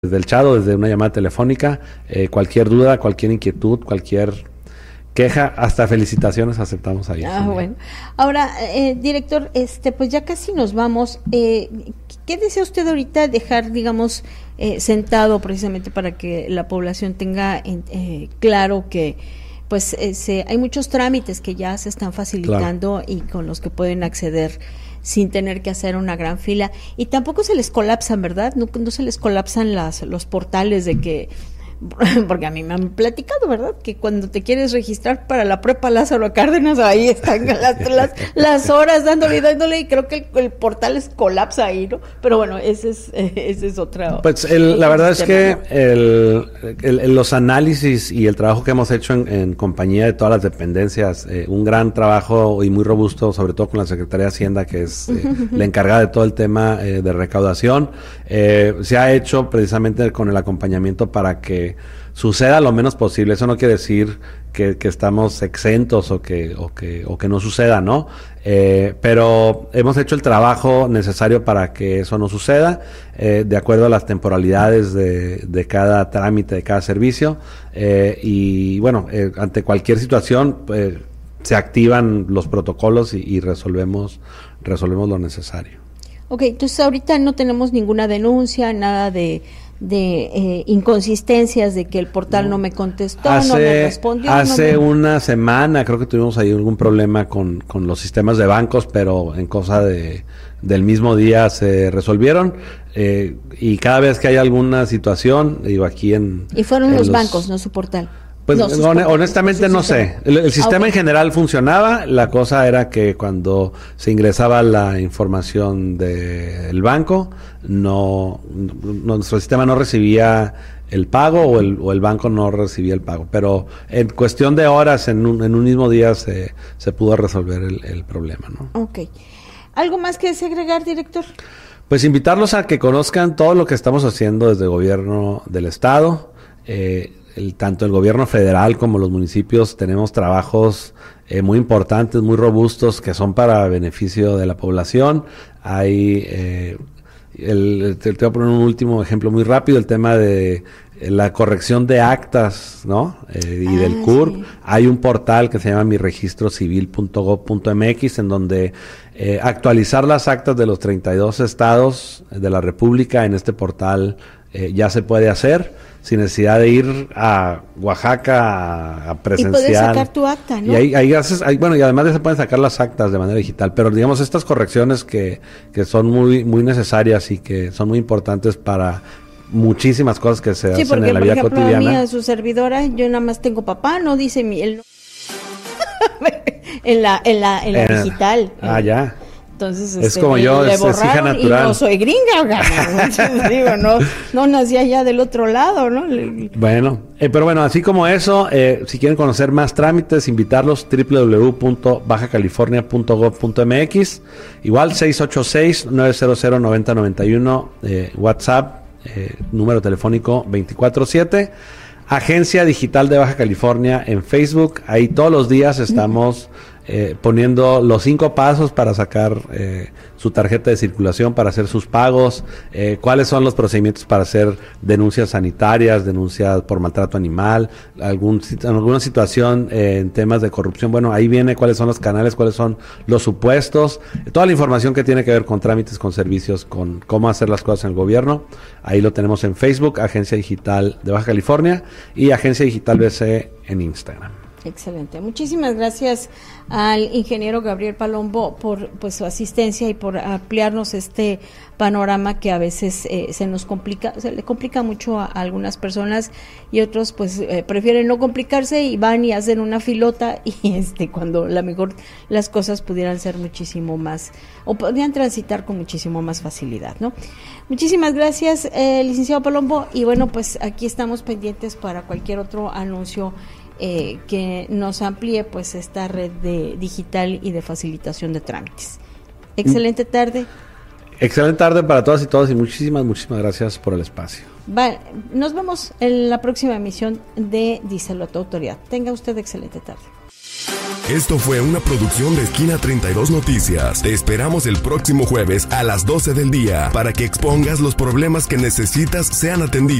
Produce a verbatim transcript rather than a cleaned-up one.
desde el chat o desde una llamada telefónica, eh, cualquier duda, cualquier inquietud, cualquier queja, hasta felicitaciones aceptamos ahí. Ah, bueno. Ahora, eh, director, este, pues ya casi nos vamos. Eh, ¿Qué desea usted ahorita dejar, digamos, eh, sentado precisamente para que la población tenga eh, claro que pues eh, se, hay muchos trámites que ya se están facilitando, claro, y con los que pueden acceder sin tener que hacer una gran fila, y tampoco se les colapsan, ¿verdad? No, no se les colapsan las, los portales de que, porque a mí me han platicado, ¿verdad? Que cuando te quieres registrar para la prepa Lázaro Cárdenas, ahí están las, las, las horas dándole y dándole, y creo que el, el portal es, colapsa ahí, ¿no? Pero bueno, ese es, ese es otra. Pues el, la verdad es que el, el, el, los análisis y el trabajo que hemos hecho en, en compañía de todas las dependencias, eh, un gran trabajo y muy robusto, sobre todo con la Secretaría de Hacienda, que es eh, la encargada de todo el tema eh, de recaudación, eh, se ha hecho precisamente con el acompañamiento para que suceda lo menos posible. Eso no quiere decir que, que estamos exentos o que, o que, o que no suceda, ¿no? Eh, pero hemos hecho el trabajo necesario para que eso no suceda, eh, de acuerdo a las temporalidades de, de cada trámite, de cada servicio, eh, y bueno, eh, ante cualquier situación, eh, se activan los protocolos y, y resolvemos, resolvemos lo necesario. Ok, entonces ahorita no tenemos ninguna denuncia, nada de de eh, inconsistencias, de que el portal no, no me contestó, hace, no me respondió. Hace no me... una semana creo que tuvimos ahí algún problema con, con los sistemas de bancos, pero en cosa de del mismo día se resolvieron, eh, y cada vez que hay alguna situación, digo, aquí en... Y fueron en los, los bancos, no su portal. Pues no, hon honestamente no sé. El, el sistema okay. en general funcionaba. La cosa era que cuando se ingresaba la información del banco, no, no nuestro sistema no recibía el pago, o el, o el banco no recibía el pago. Pero en cuestión de horas, en un, en un mismo día se, se pudo resolver el, el problema, ¿no? Ok. ¿Algo más que desagregar, director? Pues invitarlos a que conozcan todo lo que estamos haciendo desde el gobierno del estado. Eh, El, tanto el gobierno federal como los municipios tenemos trabajos eh, muy importantes, muy robustos, que son para beneficio de la población. Hay, eh, el, te, te voy a poner un último ejemplo muy rápido, el tema de eh, la corrección de actas, ¿no? Eh, y ah, del C U R P. Sí. Hay un portal que se llama mi registro civil punto gob punto m x, en donde eh, actualizar las actas de los treinta y dos estados de la República en este portal eh, ya se puede hacer, sin necesidad de ir a Oaxaca a, a presenciar. Y puedes sacar tu acta, ¿no? Y ahí, ahí haces, ahí, bueno, y además ya se pueden sacar las actas de manera digital, pero digamos estas correcciones que, que son muy, muy necesarias y que son muy importantes para muchísimas cosas que se sí, hacen porque, en la vida ejemplo, cotidiana. A mí, a su servidora, yo nada más tengo papá, no dice mi él. en la, en la, en la eh, digital. Ah, en, ya. Entonces, es este, como yo, le es, es hija natural. Y no soy gringa, ¿no? Digo, no, no nací allá del otro lado, ¿no? Bueno, eh, pero bueno, así como eso, eh, si quieren conocer más trámites, invitarlos doble u doble u doble u punto baja california punto gob punto m x, igual seis ocho seis, nueve cero cero, nueve cero nueve uno, eh, WhatsApp, eh, número telefónico veinticuatro siete, Agencia Digital de Baja California en Facebook. Ahí todos los días estamos eh, poniendo los cinco pasos para sacar eh, su tarjeta de circulación, para hacer sus pagos, eh, cuáles son los procedimientos para hacer denuncias sanitarias, denuncias por maltrato animal, algún, alguna situación eh, en temas de corrupción. Bueno, ahí viene cuáles son los canales, cuáles son los supuestos, toda la información que tiene que ver con trámites, con servicios, con cómo hacer las cosas en el gobierno. Ahí lo tenemos en Facebook, Agencia Digital de Baja California, y Agencia Digital B C en Instagram. Excelente. Muchísimas gracias al ingeniero Gabriel Palombo por pues su asistencia y por ampliarnos este panorama que a veces eh, se nos complica, se le complica mucho a, a algunas personas, y otros pues eh, prefieren no complicarse y van y hacen una filota, y este cuando a lo mejor las cosas pudieran ser muchísimo más, o podrían transitar con muchísimo más facilidad, ¿no? Muchísimas gracias, eh, licenciado Palombo, y bueno, pues aquí estamos pendientes para cualquier otro anuncio Eh, que nos amplíe pues esta red de digital y de facilitación de trámites. Excelente tarde. Excelente tarde para todas y todos, y muchísimas, muchísimas gracias por el espacio. Va, nos vemos en la próxima emisión de Díselo a tu autoridad. Tenga usted excelente tarde. Esto fue una producción de Esquina treinta y dos Noticias. Te esperamos el próximo jueves a las doce del día para que expongas los problemas que necesitas sean atendidos.